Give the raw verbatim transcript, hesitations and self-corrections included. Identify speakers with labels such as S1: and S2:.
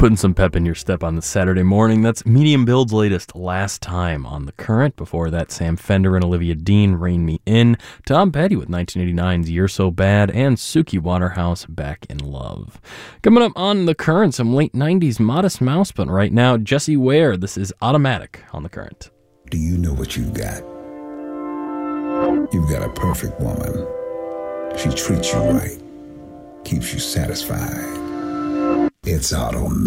S1: Putting some pep in your step on this Saturday morning. That's Medium Build's latest Last Time on The Current. Before that, Sam Fender and Olivia Dean, Rein Me In. Tom Petty with nineteen eighty-nine's You're So Bad, and Suki Waterhouse, Back in Love. Coming up on The Current, some late nineties Modest Mouse, but right now, Jessie Ware. This is Automatic on The Current.
S2: Do you know what you've got? You've got a perfect woman. She treats you right, keeps you satisfied. It's automatic.